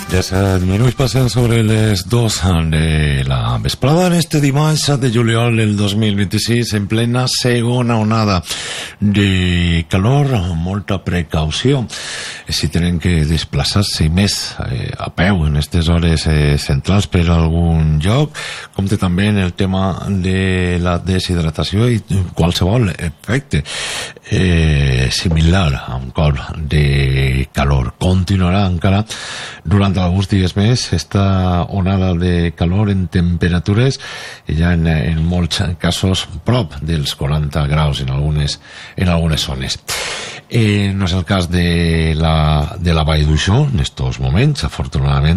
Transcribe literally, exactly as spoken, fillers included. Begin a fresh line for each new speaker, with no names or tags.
disset minuts passen sobre les dos de la vesprada en este dimarts de juliol del dos mil vint-i-sis, en plena segona onada de calor. Molta precaució si tenen que desplaçar-se més eh, a peu en aquestes hores eh, centrals per algun lloc. Compte també en el tema de la deshidratació i qualsevol efecte eh, similar a un cop de calor. Continuarà encara durant alguns dies més esta onada de calor en temperatures ja en, en molts casos prop dels quaranta graus en algunes, en algunes zones. Eh, no és el cas de la, de la Vall d'Uixó en estos moments, afortunadament